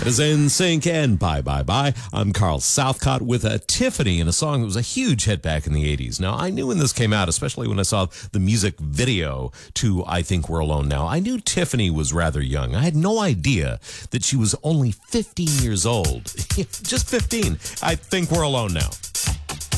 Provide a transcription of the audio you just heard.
It is NSYNC and Bye Bye Bye. I'm Carl Southcott with Tiffany in a song that was a huge hit back in the 80s. Now, I knew when this came out, especially when I saw the music video to I Think We're Alone Now, I knew Tiffany was rather young. I had no idea that she was only 15 years old. Just 15. I Think We're Alone Now.